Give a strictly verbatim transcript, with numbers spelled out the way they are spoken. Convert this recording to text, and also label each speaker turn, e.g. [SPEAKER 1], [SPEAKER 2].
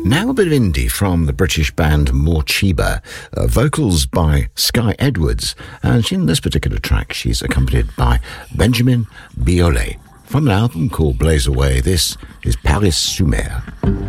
[SPEAKER 1] Now a bit of indie from the British band Morcheeba, uh, vocals by Sky Edwards, and in this particular track she's accompanied by Benjamin Biolay. From an album called Blaze Away, this is Paris Sous Mer.